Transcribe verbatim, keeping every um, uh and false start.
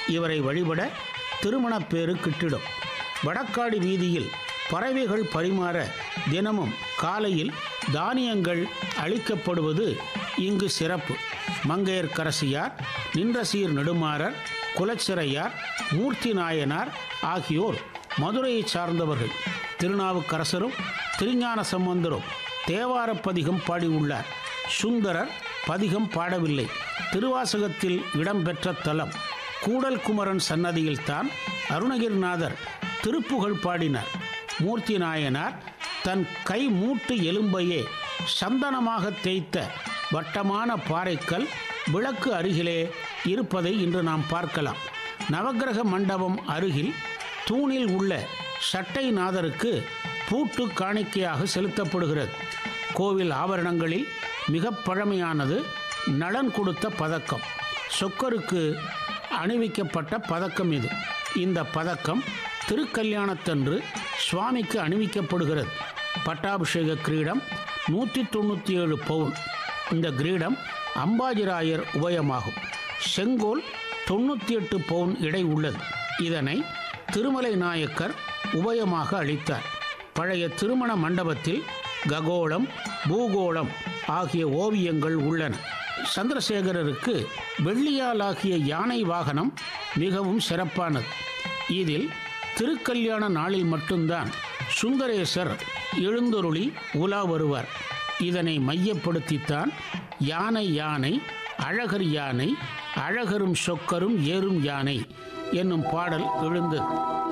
இவரை வழிபட திருமணப்பேறு கிட்டிடும். வடக்காடு வீதியில் பறவைகள் பரிமாற தினமும் காலையில் தானியங்கள் அளிக்கப்படுவது இங்கு சிறப்பு. மங்கையர்க்கரசியார், நின்றசீர் நெடுமாறர், குலச்சிறையார், மூர்த்தி நாயனார் ஆகியோர் மதுரையை சார்ந்தவர்கள். திருநாவுக்கரசரும் திருஞான சம்பந்தரும் தேவாரப் பதிகம் பாடியுள்ளார். சுந்தரர் பதிகம் பாடவில்லை. திருவாசகத்தில் இடம்பெற்ற தலம் கூடல் குமரன் சன்னதியில்தான் அருணகிரிநாதர் திருப்புகழ் பாடினார். மூர்த்தி நாயனார் தன் கை மூட்டு எலும்பையே சந்தனமாக தேய்த்த வட்டமான பாறைக்கல் விளக்கு அருகிலே இருப்பதை இன்று நாம் பார்க்கலாம். நவக்கிரக மண்டபம் அருகில் தூணில் உள்ள சட்டைநாதருக்கு பூட்டு காணிக்கையாக செலுத்தப்படுகிறது. கோவில் ஆபரணங்களில் மிக பழமையானது நலன் கொடுத்த பதக்கம். சொக்கருக்கு அணிவிக்கப்பட்ட பதக்கம் இது. இந்த பதக்கம் திருக்கல்யாணத்தன்று சுவாமிக்கு அணிவிக்கப்படுகிறது. பட்டாபிஷேக கிரீடம் நூற்றி தொண்ணூற்றி ஏழு பவுன். இந்த கிரீடம் அம்பாஜிராயர் உபயமாகும். செங்கோல் தொண்ணூற்றி எட்டு பவுன் எடை உள்ளது. இதனை திருமலை நாயக்கர் உபயமாக அளித்தார். பழைய திருமண மண்டபத்தில் ககோளம், பூகோளம் ஆகிய ஓவியங்கள் உள்ளன. சந்திரசேகரருக்கு வெள்ளியாலாகிய யானை வாகனம் மிகவும் சிறப்பானது. இதில் திருக்கல்யாண நாளில் மட்டும்தான் சுந்தரேசர் எழுந்தருளி உலா வருவார். இதனை மையப்படுத்தித்தான் யானை யானை அழகர் யானை, அழகரும் சொக்கரும் ஏறும் யானை என்னும் பாடல் எழுந்தது.